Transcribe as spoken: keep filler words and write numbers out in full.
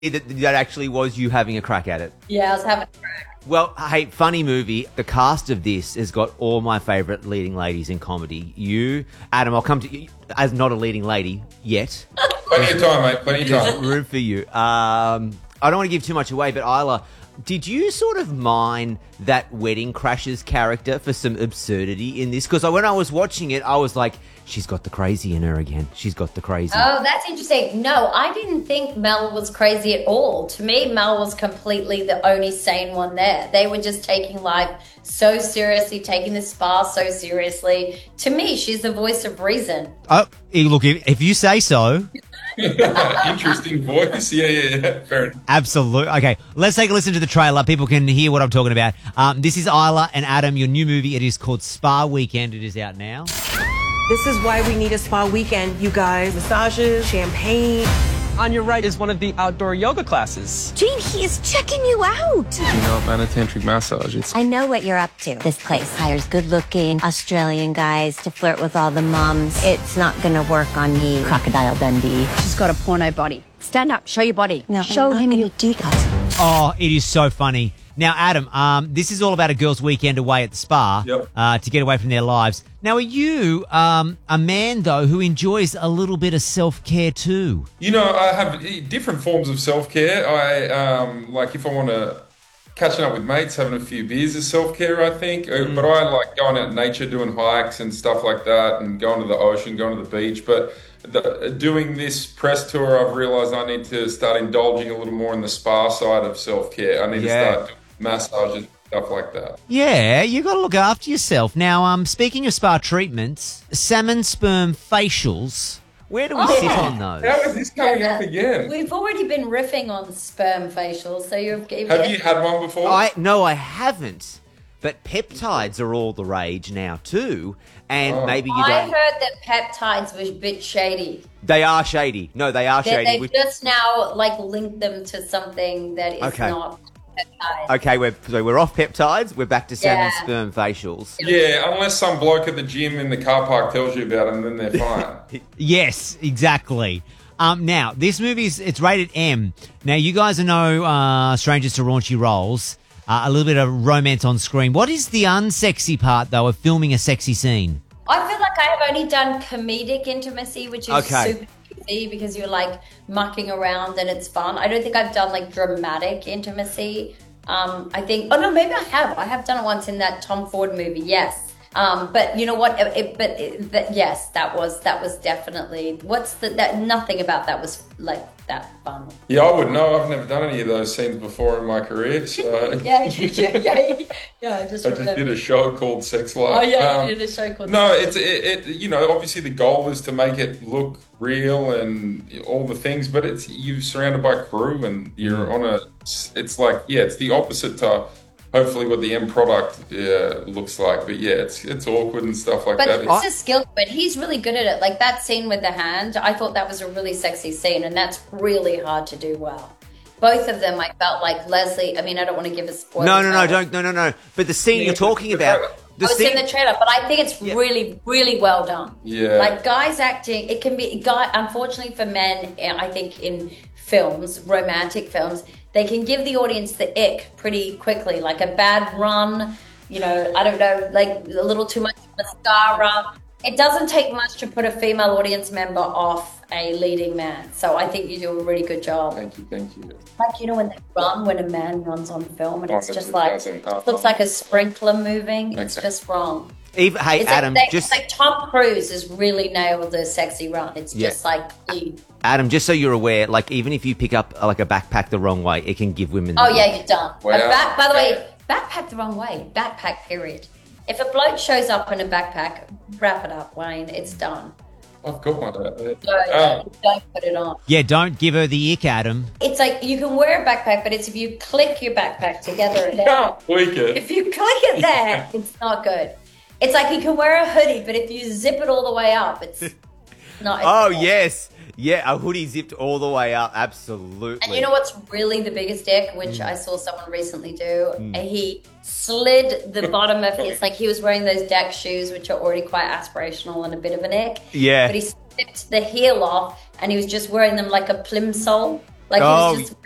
that, that actually was you having a crack at it. Yeah, I was having a crack. Well, hey, funny movie. The cast of this has got all my favourite leading ladies in comedy. You, Adam, I'll come to you as not a leading lady yet. Plenty of time, mate. Plenty of time. Room for you. Um, I don't want to give too much away, but Isla, did you sort of mine that Wedding Crashers character for some absurdity in this? Because when I was watching it, I was like, she's got the crazy in her again. She's got the crazy. Oh, that's interesting. No, I didn't think Mel was crazy at all. To me, Mel was completely the only sane one there. They were just taking life so seriously, taking the spa so seriously. To me, she's the voice of reason. Oh, look, if, if you say so. Interesting voice. Yeah, yeah, yeah. Fair enough. Absolutely. Okay, let's take a listen to the trailer. People can hear what I'm talking about. Um, this is Isla and Adam, your new movie. It is called Spa Weekend. It is out now. This is why we need a spa weekend, you guys. Massages, champagne. On your right is one of the outdoor yoga classes. Gene, he is checking you out. Do you know about a tantric massage? It's I know what you're up to. This place hires good-looking Australian guys to flirt with all the mums. It's not gonna work on me, Crocodile Dundee. She's got a porno body. Stand up, show your body. No, show him you do that. Oh, it is so funny. Now, Adam, um, this is all about a girl's weekend away at the spa Yep. uh, to get away from their lives. Now, are you um, a man, though, who enjoys a little bit of self-care too? You know, I have different forms of self-care. I, um, like if I want to catching up with mates, having a few beers is self-care, I think. Mm. But I like going out in nature, doing hikes and stuff like that, and going to the ocean, going to the beach. But the, doing this press tour, I've realised I need to start indulging a little more in the spa side of self-care. I need Yeah. to start doing massages, stuff like that. Yeah, you got to look after yourself. Now, um, speaking of spa treatments, salmon sperm facials. Where do we Oh. sit on those? How is this coming up again? We've already been riffing on sperm facials, so you've given Have you had one before? I no, I haven't. But peptides are all the rage now too, and Oh. maybe you I don't. heard that peptides was a bit shady. They are shady. No, they are That shady. they've We- just now like linked them to something that is Okay. not peptides. Okay, we're so we're off peptides. We're back to salmon Yeah. sperm facials. Yeah, unless some bloke at the gym in the car park tells you about them, then they're fine. Yes, exactly. Um, now, this movie is it's rated M. Now, you guys know uh, Strangers to Raunchy Roles. Uh, a little bit of romance on screen. What is the unsexy part, though, of filming a sexy scene? I feel like I have only done comedic intimacy, which is Okay. super easy because you're like mucking around and it's fun. I don't think I've done like dramatic intimacy. Um, I think, oh no, maybe I have. I have done it once in that Tom Ford movie, yes. Um, but you know what? It, it, but it, that, yes, that was that was definitely. What's the that? Nothing about that was like that fun. Yeah, I would know. I've never done any of those scenes before in my career. So Yeah, yeah, yeah. yeah I just I just remember. did a show called Sex Life. Oh yeah, Um, you did a show called. No, it's it, it. You know, obviously the goal is to make it look real and all the things, but it's you're surrounded by crew and you're on a. It's like yeah, it's the opposite to hopefully what the end product uh, looks like. But yeah, it's it's awkward and stuff like But that. it's a skill, but he's really good at it. Like that scene with the hand, I thought that was a really sexy scene, and that's really hard to do well. Both of them, I felt like Leslie. I mean, I don't want to give a spoiler. No, no, no, don't, no, no, no. But the scene you're talking about, the I was scene. in the trailer, but I think it's really, really well done. Yeah. Like guys acting, it can be guy. Unfortunately for men, I think in films, romantic films, they can give the audience the ick pretty quickly, like a bad run. You know, I don't know, like a little too much mascara. It doesn't take much to put a female audience member off a leading man. So I think you do a really good job. Thank you, thank you. Like, you know, when they run, when a man runs on film, and Oh, it's that's just like, amazing. Oh, looks like a sprinkler moving. It's Okay. just wrong. Even, hey, It's Adam, like, they- just it's like Tom Cruise has really nailed the sexy run. It's Yeah. just like, clean. Adam, just so you're aware, like even if you pick up uh, like a backpack the wrong way, it can give women. oh the- yeah, you're done. Wow. A back, by the way, backpack the wrong way. Backpack, period. If a bloke shows up in a backpack, wrap it up, Wayne. It's done. I've got one out there. So, yeah, Oh, don't put it on. Yeah, don't give her the ick, Adam. It's like you can wear a backpack, but it's if you click your backpack together and down. can't tweak it. If you click it there, it's not good. It's like you can wear a hoodie, but if you zip it all the way up, it's not. It's Oh not. yes, yeah, a hoodie zipped all the way up. Absolutely. And you know what's really the biggest dick, which Mm. I saw someone recently do? He slid the bottom of his, like he was wearing those deck shoes, which are already quite aspirational and a bit of an ick. Yeah. But he slipped the heel off and he was just wearing them like a plimsoll. Like Oh, he was just